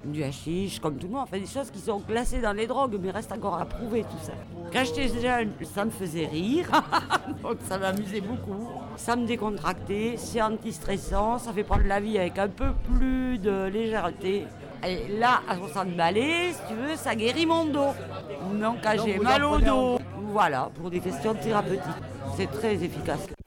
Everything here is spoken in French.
du hashish, comme tout le monde, enfin des choses qui sont classées dans les drogues, mais reste encore à prouver tout ça. Quand j'étais jeune, ça me faisait rire, donc ça m'amusait beaucoup. Ça me décontractait, c'est anti-stressant, ça fait prendre la vie avec un peu plus de légèreté. Et là, à 60 balais, si tu veux, ça guérit mon dos. Donc quand j'ai mal au dos, voilà, pour des questions thérapeutiques, c'est très efficace.